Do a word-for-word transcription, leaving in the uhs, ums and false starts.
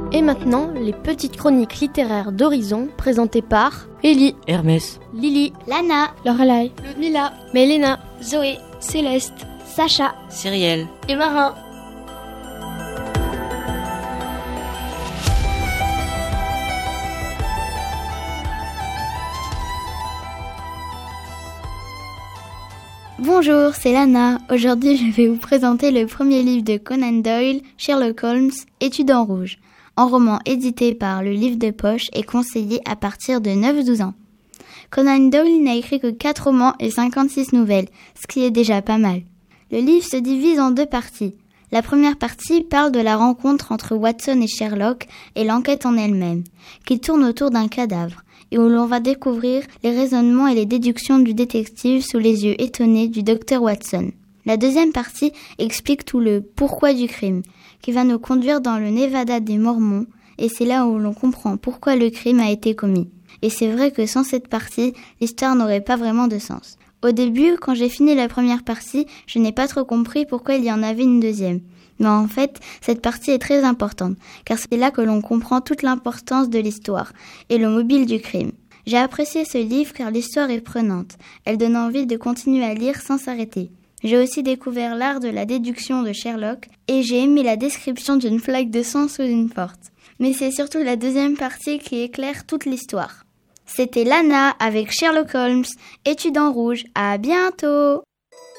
Et maintenant, les petites chroniques littéraires d'Horizon, présentées par Ellie, Hermès, Lily, Lana, Lorelai, Ludmila, Mélena, Zoé, Céleste, Sacha, Cyrielle et Marin. Bonjour, c'est Lana. Aujourd'hui, je vais vous présenter le premier livre de Conan Doyle, Sherlock Holmes, Études en rouge, un roman édité par le Livre de Poche et conseillé à partir de neuf à douze ans. Conan Doyle n'a écrit que quatre romans et cinquante-six nouvelles, ce qui est déjà pas mal. Le livre se divise en deux parties. La première partie parle de la rencontre entre Watson et Sherlock et l'enquête en elle-même, qui tourne autour d'un cadavre, et où l'on va découvrir les raisonnements et les déductions du détective sous les yeux étonnés du docteur Watson. La deuxième partie explique tout le pourquoi du crime, qui va nous conduire dans le Nevada des Mormons, et c'est là où l'on comprend pourquoi le crime a été commis. Et c'est vrai que sans cette partie, l'histoire n'aurait pas vraiment de sens. Au début, quand j'ai fini la première partie, je n'ai pas trop compris pourquoi il y en avait une deuxième. Mais en fait, cette partie est très importante, car c'est là que l'on comprend toute l'importance de l'histoire et le mobile du crime. J'ai apprécié ce livre car l'histoire est prenante. Elle donne envie de continuer à lire sans s'arrêter. J'ai aussi découvert l'art de la déduction de Sherlock et j'ai aimé la description d'une flaque de sang sous une porte. Mais c'est surtout la deuxième partie qui éclaire toute l'histoire. C'était Lana avec Sherlock Holmes, Études en rouge. À bientôt!